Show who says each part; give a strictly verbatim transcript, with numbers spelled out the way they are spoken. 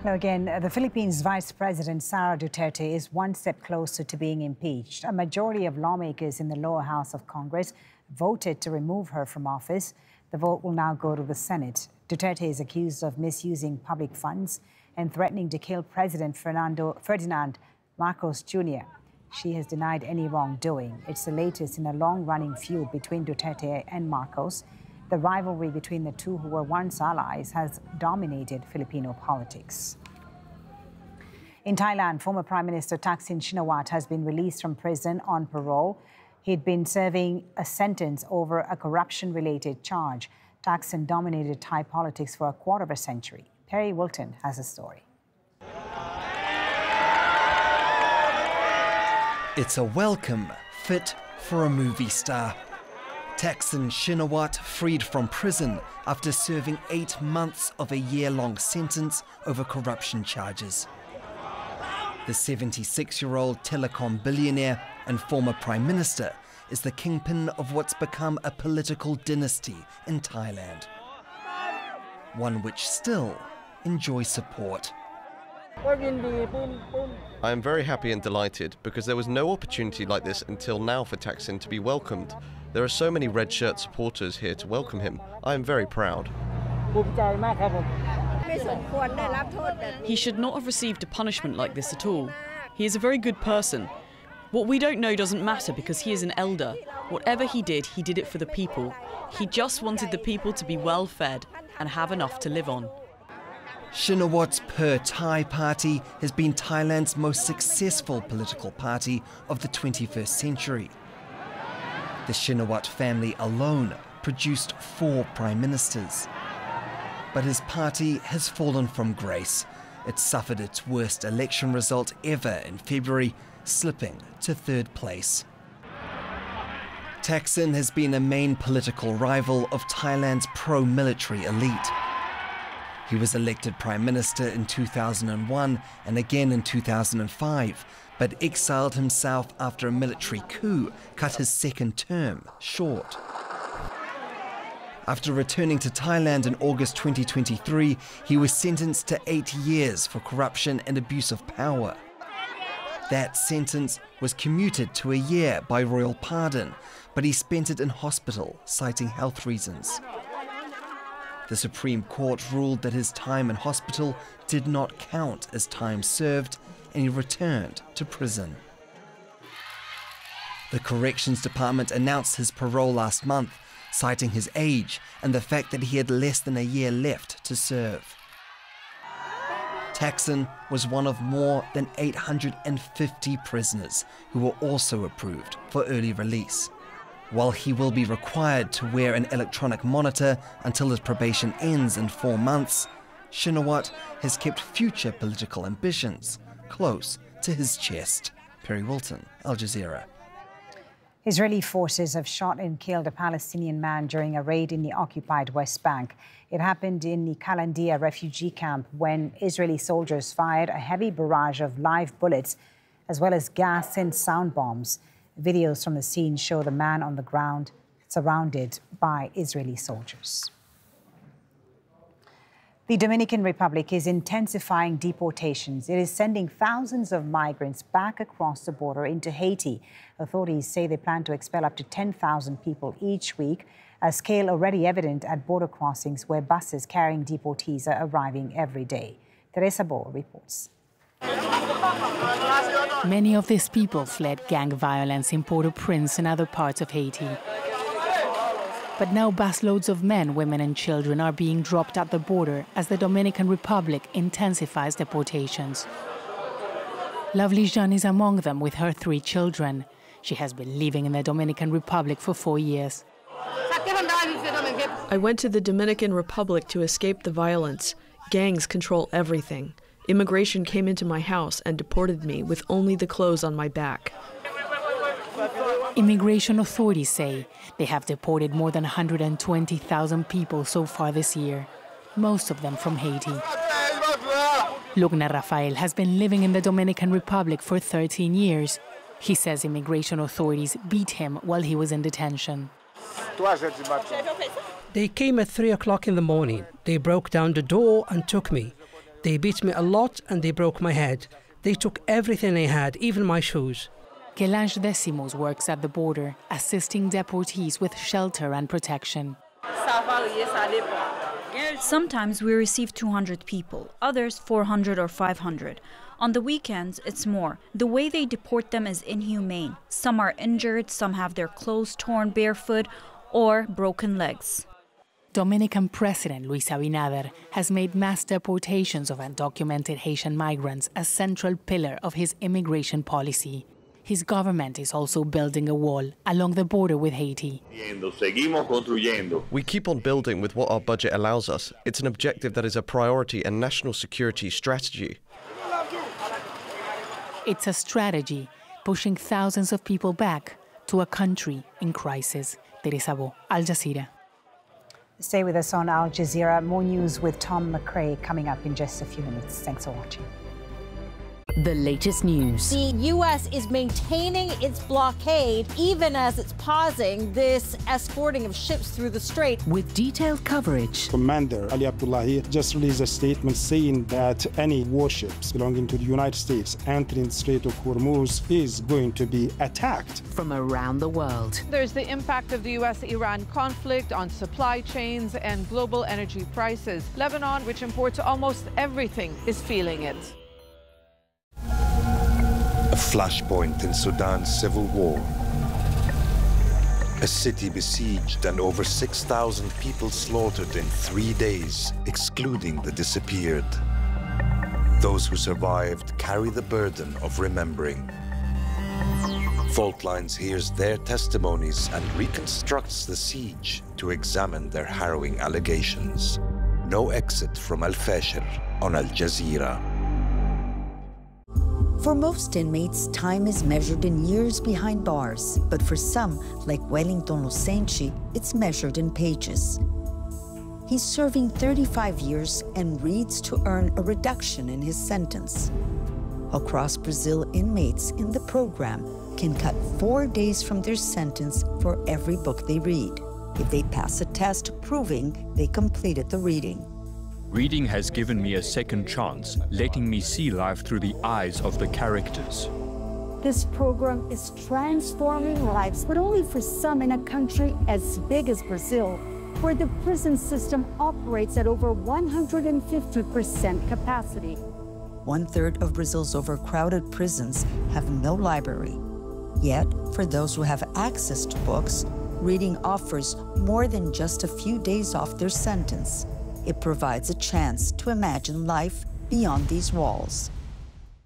Speaker 1: Hello again. The Philippines Vice President Sara Duterte is one step closer to being impeached. A majority of lawmakers in the lower house of Congress voted to remove her from office. The vote will now go to the Senate. Duterte is accused of misusing public funds and threatening to kill President Fernando, Ferdinand Marcos Junior She has denied any wrongdoing. It's the latest in a long-running feud between Duterte and Marcos. The rivalry between the two, who were once allies, has dominated Filipino politics. In Thailand, former Prime Minister Thaksin Shinawatra has been released from prison on parole. He'd been serving a sentence over a corruption-related charge. Thaksin dominated Thai politics for a quarter of a century. Perry Wilton has a story.
Speaker 2: It's a welcome fit for a movie star. Thaksin Shinawatra freed from prison after serving eight months of a year-long sentence over corruption charges. The seventy-six-year-old telecom billionaire and former prime minister is the kingpin of what's become a political dynasty in Thailand, one which still enjoys support.
Speaker 3: I am very happy and delighted because there was no opportunity like this until now for Thaksin to be welcomed. There are so many red shirt supporters here to welcome him. I am very proud.
Speaker 4: He should not have received a punishment like this at all. He is a very good person. What we don't know doesn't matter because he is an elder. Whatever he did, he did it for the people. He just wanted the people to be well fed and have enough to live on.
Speaker 2: Shinawatra's Per Thai Party has been Thailand's most successful political party of the twenty-first century. The Shinawatra family alone produced four prime ministers. But his party has fallen from grace. It suffered its worst election result ever in February, slipping to third place. Thaksin has been a main political rival of Thailand's pro-military elite. He was elected Prime Minister in two thousand one and again in two thousand five, but exiled himself after a military coup cut his second term short. After returning to Thailand in August twenty twenty-three, he was sentenced to eight years for corruption and abuse of power. That sentence was commuted to a year by royal pardon, but he spent it in hospital, citing health reasons. The Supreme Court ruled that his time in hospital did not count as time served, and he returned to prison. The Corrections Department announced his parole last month, citing his age and the fact that he had less than a year left to serve. Thaksin was one of more than eight hundred fifty prisoners who were also approved for early release. While he will be required to wear an electronic monitor until his probation ends in four months, Shinawatra has kept future political ambitions close to his chest. Perry Wilton, Al Jazeera.
Speaker 1: Israeli forces have shot and killed a Palestinian man during a raid in the occupied West Bank. It happened in the Kalandia refugee camp when Israeli soldiers fired a heavy barrage of live bullets as well as gas and sound bombs. Videos from the scene show the man on the ground surrounded by Israeli soldiers. The Dominican Republic is intensifying deportations. It is sending thousands of migrants back across the border into Haiti. Authorities say they plan to expel up to ten thousand people each week, a scale already evident at border crossings where buses carrying deportees are arriving every day. Teresa Bo reports.
Speaker 5: Many of these people fled gang violence in Port-au-Prince and other parts of Haiti. But now busloads of men, women and children are being dropped at the border as the Dominican Republic intensifies deportations. Lovely Jean is among them with her three children. She has been living in the Dominican Republic for four years.
Speaker 4: I went to the Dominican Republic to escape the violence. Gangs control everything. Immigration came into my house and deported me with only the clothes on my back.
Speaker 5: Immigration authorities say they have deported more than one hundred twenty thousand people so far this year, most of them from Haiti. Lugna Rafael has been living in the Dominican Republic for thirteen years. He says immigration authorities beat him while he was in detention.
Speaker 6: They came at three o'clock in the morning. They broke down the door and took me. They beat me a lot and they broke my head. They took everything I had, even my shoes.
Speaker 5: Kelange Decimos works at the border, assisting deportees with shelter and protection.
Speaker 7: Sometimes we receive two hundred people, others four hundred or five hundred. On the weekends, it's more. The way they deport them is inhumane. Some are injured, some have their clothes torn barefoot or broken legs.
Speaker 5: Dominican President Luis Abinader has made mass deportations of undocumented Haitian migrants a central pillar of his immigration policy. His government is also building a wall along the border with Haiti.
Speaker 3: We keep on building with what our budget allows us. It's an objective that is a priority and national security strategy.
Speaker 5: It's a strategy pushing thousands of people back to a country in crisis. Teresa Bo, Al Jazeera.
Speaker 1: Stay with us on Al Jazeera. More news with Tom McRae coming up in just a few minutes. Thanks for watching.
Speaker 8: The latest news.
Speaker 9: The U S is maintaining its blockade even as it's pausing this escorting of ships through the strait.
Speaker 8: With detailed coverage.
Speaker 10: Commander Ali Abdullahi just released a statement saying that any warships belonging to the United States entering the Strait of Hormuz is going to be attacked.
Speaker 8: From around the world.
Speaker 11: There's the impact of the U S Iran conflict on supply chains and global energy prices. Lebanon, which imports almost everything, is feeling it.
Speaker 12: A flashpoint in Sudan's civil war. A city besieged and over six thousand people slaughtered in three days, excluding the disappeared. Those who survived carry the burden of remembering. Fault Lines hears their testimonies and reconstructs the siege to examine their harrowing allegations. No exit from Al-Fashir on Al Jazeera.
Speaker 13: For most inmates, time is measured in years behind bars, but for some, like Wellington Lucenci, it's measured in pages. He's serving thirty-five years and reads to earn a reduction in his sentence. Across Brazil, inmates in the program can cut four days from their sentence for every book they read, if they pass a test proving they completed the reading.
Speaker 14: Reading has given me a second chance, letting me see life through the eyes of the characters.
Speaker 15: This program is transforming lives, but only for some in a country as big as Brazil, where the prison system operates at over one hundred fifty percent capacity.
Speaker 13: One-third of Brazil's overcrowded prisons have no library. Yet, for those who have access to books, reading offers more than just a few days off their sentence. It provides a chance to imagine life beyond these walls.